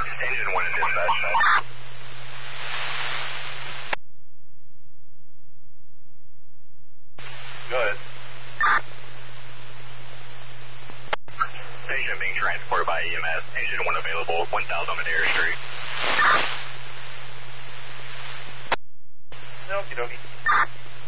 Engine 1 in dispatch. Go ahead. Patient being transported by EMS. Engine 1 available. 1000 Madera Street. Okie dokie.